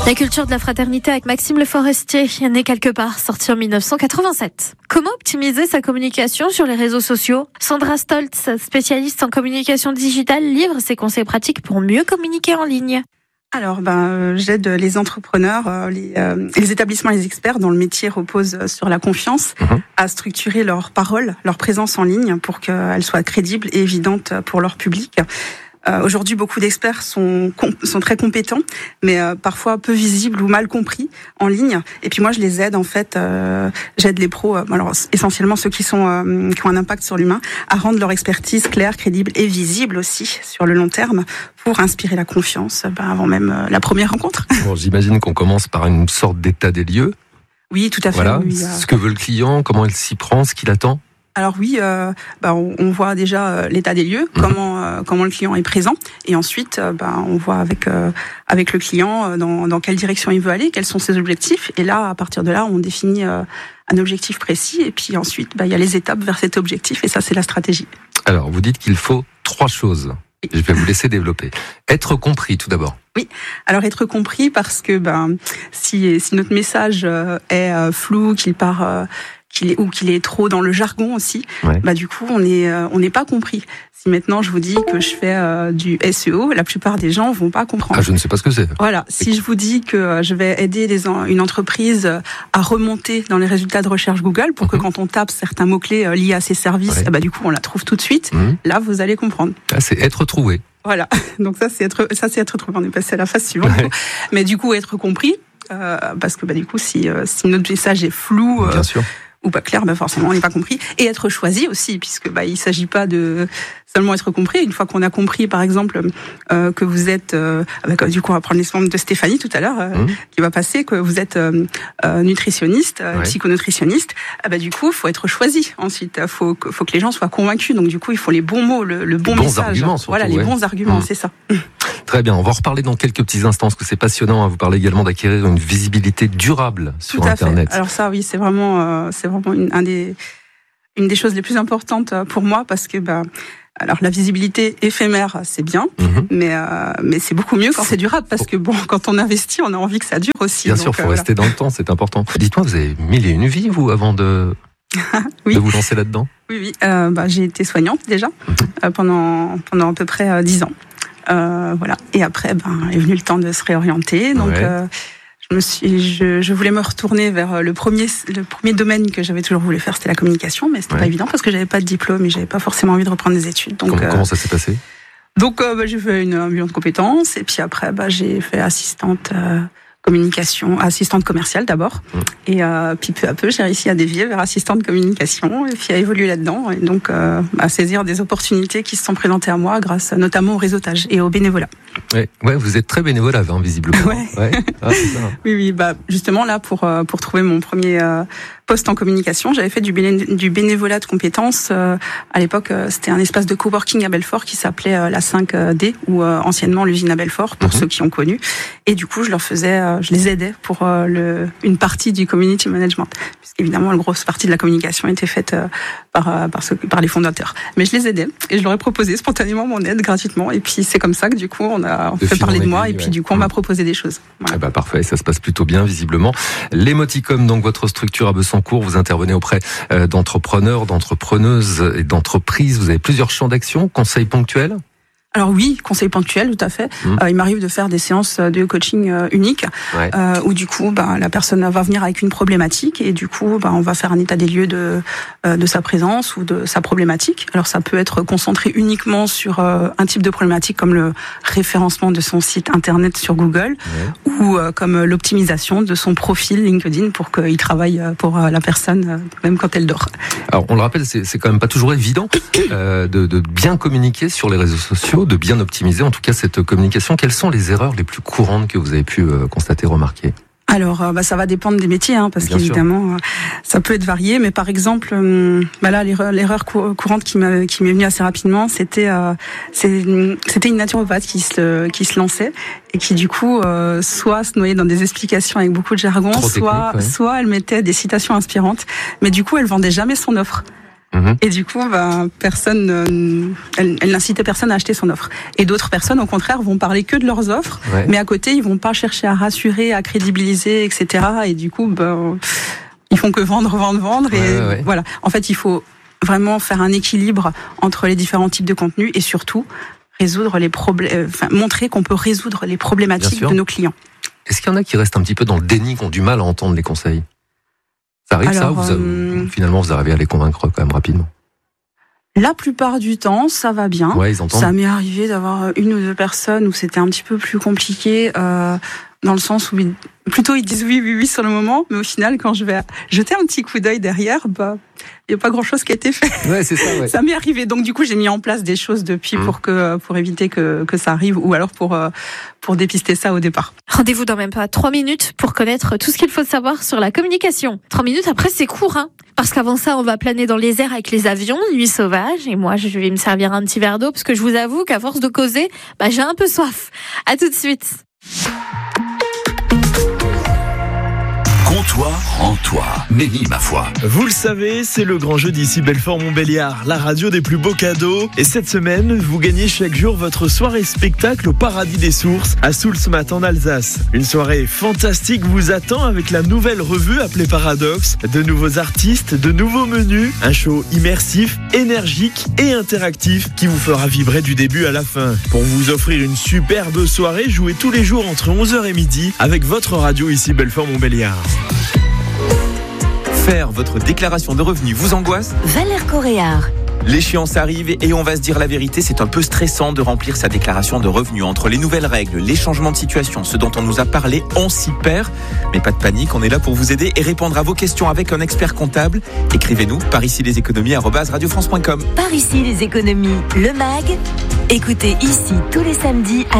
La culture de la fraternité avec Maxime Le Forestier, né quelque part, sorti en 1987. Comment optimiser sa communication sur les réseaux sociaux ? Sandra Stoltz, spécialiste en communication digitale, livre ses conseils pratiques pour mieux communiquer en ligne. Alors, j'aide les entrepreneurs, les établissements, les experts dont le métier repose sur la confiance, à structurer leur parole, leur présence en ligne pour qu'elle soit crédible et évidente pour leur public. Aujourd'hui, beaucoup d'experts sont très compétents, mais parfois peu visibles ou mal compris en ligne. Et puis moi, je les aide en fait. J'aide les pros, alors essentiellement ceux qui ont un impact sur l'humain, à rendre leur expertise claire, crédible et visible aussi sur le long terme, pour inspirer la confiance avant même la première rencontre. Bon, j'imagine qu'on commence par une sorte d'état des lieux. Oui, tout à fait. Voilà, oui, ce que veut le client, comment il s'y prend, ce qu'il attend. Alors oui, on voit déjà l'état des lieux, comment le client est présent, et ensuite on voit avec le client dans quelle direction il veut aller, quels sont ses objectifs, et là à partir de là on définit un objectif précis, et puis ensuite il y a les étapes vers cet objectif, et ça c'est la stratégie. Alors vous dites qu'il faut 3 choses. Je vais vous laisser développer. Être compris tout d'abord. Oui, alors être compris parce que si notre message est flou, qu'il est trop dans le jargon aussi, du coup on n'est pas compris. Si maintenant je vous dis que je fais du SEO, la plupart des gens vont pas comprendre. Ah, je ne sais pas ce que c'est. Voilà, si je vous dis que je vais aider une entreprise à remonter dans les résultats de recherche Google pour que quand on tape certains mots-clés liés à ses services, du coup on la trouve tout de suite, là vous allez comprendre. Ah, c'est être trouvé. Voilà, donc ça c'est être trouvé, on est passé à la phase suivante. Mais du coup être compris, parce que du coup si notre message est flou, bien sûr, ou pas clair, forcément on n'est pas compris, et être choisi aussi, puisque il s'agit pas de seulement être compris. Une fois qu'on a compris, par exemple, que vous êtes, du coup on va prendre l'exemple de Stéphanie tout à l'heure, qui va passer, que vous êtes nutritionniste, psychonutritionniste, du coup faut être choisi. Ensuite, faut que les gens soient convaincus. Donc du coup il faut les bons mots, le bon message. Arguments, surtout, voilà, les bons arguments, c'est ça. Très bien, on va en reparler dans quelques petits instants, parce que c'est passionnant. Vous parlez également d'acquérir une visibilité durable sur Internet. Fait. Alors ça, oui, c'est vraiment une des choses les plus importantes pour moi, parce que alors la visibilité éphémère, c'est bien, mais c'est beaucoup mieux quand c'est durable, parce que quand on investit, on a envie que ça dure aussi. Bien sûr, faut rester dans le temps, c'est important. Dites-moi, vous avez 1001 vies, vous, avant de vous lancer là-dedans ? Oui. J'ai été soignante déjà pendant à peu près 10 ans. Voilà. Et après, est venu le temps de se réorienter. Donc, je voulais me retourner vers le premier domaine que j'avais toujours voulu faire, c'était la communication, mais c'était pas évident parce que j'avais pas de diplôme et j'avais pas forcément envie de reprendre des études. Donc, comment ça s'est passé ? Donc, j'ai fait un bilan de compétences, et puis après, j'ai fait assistante commerciale d'abord, et puis peu à peu j'ai réussi à dévier vers assistante communication, et puis à évoluer là-dedans, et donc à saisir des opportunités qui se sont présentées à moi grâce notamment au réseautage et au bénévolat. Ouais, vous êtes très bénévole, visiblement. Ouais. Ah, c'est ça. Oui, justement là pour trouver mon premier poste en communication, j'avais fait du bénévolat de compétences. À l'époque, c'était un espace de coworking à Belfort qui s'appelait la 5D, ou anciennement l'usine à Belfort, pour ceux qui ont connu. Et du coup, je les aidais pour une partie du community management, puisqu'évidemment, la grosse partie de la communication était faite par les fondateurs. Mais je les aidais, et je leur ai proposé spontanément mon aide gratuitement. Et puis c'est comme ça que du coup, on a fait parler de moi, et puis du coup, on m'a proposé des choses. Voilà. Parfait, ça se passe plutôt bien, visiblement. L'Emoticom, donc votre structure à Besancourt, vous intervenez auprès d'entrepreneurs, d'entrepreneuses et d'entreprises. Vous avez plusieurs champs d'action, conseils ponctuels ? Alors oui, conseil ponctuel, tout à fait. Il m'arrive de faire des séances de coaching uniques, où du coup, la personne va venir avec une problématique, et du coup, on va faire un état des lieux de sa présence ou de sa problématique. Alors ça peut être concentré uniquement sur un type de problématique, comme le référencement de son site internet sur Google, ou comme l'optimisation de son profil LinkedIn pour qu'il travaille pour la personne, même quand elle dort. Alors on le rappelle, c'est quand même pas toujours évident de bien communiquer sur les réseaux sociaux, de bien optimiser en tout cas cette communication. Quelles sont les erreurs les plus courantes que vous avez pu constater, remarquer ? Alors, ça va dépendre des métiers, parce bien qu'évidemment, ça peut être varié. Mais par exemple, là, l'erreur courante qui m'est venue assez rapidement, c'était une naturopathe qui se lançait, et qui du coup, soit se noyait dans des explications avec beaucoup de jargon, soit elle mettait des citations inspirantes. Mais du coup, elle vendait jamais son offre. Et du coup, personne, elle n'incitait personne à acheter son offre. Et d'autres personnes, au contraire, vont parler que de leurs offres, mais à côté, ils vont pas chercher à rassurer, à crédibiliser, etc. Et du coup, ils font que vendre. Et voilà. En fait, il faut vraiment faire un équilibre entre les différents types de contenus et surtout résoudre les problèmes, montrer qu'on peut résoudre les problématiques de nos clients. Est-ce qu'il y en a qui restent un petit peu dans le déni, qui ont du mal à entendre les conseils ? Ça arrive. Alors, ça finalement, vous arrivez à les convaincre quand même rapidement? La plupart du temps, ça va bien. Ouais, ils entendent. Ça m'est arrivé d'avoir une ou deux personnes où c'était un petit peu plus compliqué, dans le sens où ils disent oui sur le moment, mais au final, quand je vais jeter un petit coup d'œil derrière, il n'y a pas grand-chose qui a été fait. Ouais, c'est ça. Ouais. Ça m'est arrivé. Donc du coup, j'ai mis en place des choses depuis pour éviter que ça arrive, ou alors pour dépister ça au départ. Rendez-vous dans même pas 3 minutes pour connaître tout ce qu'il faut savoir sur la communication. 3 minutes après, c'est court, parce qu'avant ça, on va planer dans les airs avec les avions, nuit sauvage, et moi, je vais me servir un petit verre d'eau, parce que je vous avoue qu'à force de causer, j'ai un peu soif. À tout de suite. Comptoir en toi, Mélie, ma foi. Vous le savez, c'est le grand jeu d'ici Belfort-Montbéliard, la radio des plus beaux cadeaux. Et cette semaine, vous gagnez chaque jour votre soirée spectacle au Paradis des Sources, à Soulsmat en Alsace. Une soirée fantastique vous attend avec la nouvelle revue appelée Paradoxe, de nouveaux artistes, de nouveaux menus, un show immersif, énergique et interactif qui vous fera vibrer du début à la fin. Pour vous offrir une superbe soirée, jouez tous les jours entre 11h et midi avec votre radio ici Belfort-Montbéliard. Faire votre déclaration de revenus vous angoisse ? Valère Coréard. L'échéance arrive et on va se dire la vérité, c'est un peu stressant de remplir sa déclaration de revenus. Entre les nouvelles règles, les changements de situation, ce dont on nous a parlé, on s'y perd. Mais pas de panique, on est là pour vous aider et répondre à vos questions avec un expert comptable. Écrivez-nous par ici les économies @radiofrance.com. Par ici les économies, le MAG. Écoutez ici tous les samedis à